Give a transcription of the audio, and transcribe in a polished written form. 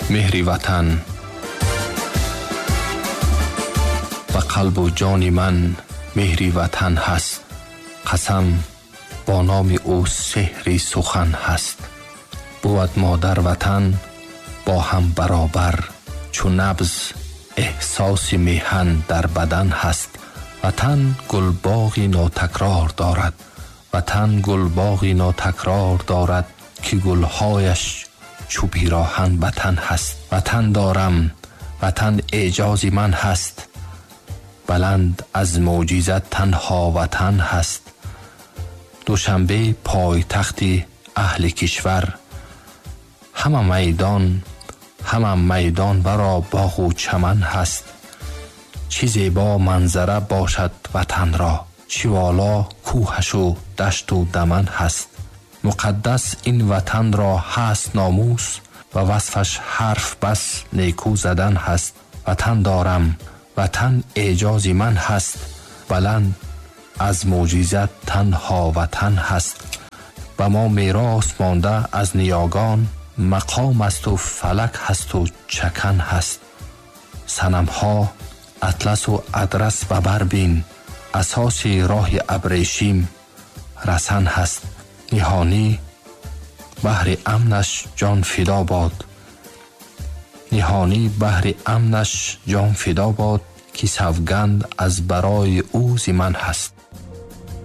مهر وطن. و قلب و جان من مهر وطن هست. قسم با نام او سحری سخن هست. بود مادر وطن با هم برابر، چون نبض احساس میهن در بدن هست. وطن گلباغی ناتکرار دارد، وطن گلباغی ناتکرار دارد که گلهایش چو پیراهن وطن هست. وطن دارم، وطن اعجازی من هست، بلند از معجزت تنها وطن هست. دوشنبه پایتخت اهل کشور، همه میدان برا باغ و چمن هست. چه زیبا منظره باشد وطن را، چه والا کوهش و دشت و دمن هست. مقدس این وطن را هست ناموس، و وصفش حرف بس نیکو زدن هست. وطن دارم، وطن اعجازی من هست، بلند از معجزت تنها وطن هست. و ما میراث مانده از نیاگان، مقام است و فلک هست و چکن هست. صنمها اطلس و ادرس و بربین، اساس راه ابریشم رسن هست. نهانی بحر امنش جان فدا باد، نهانی بحر امنش جان فدا باد، که سوگند از برای او ز من هست.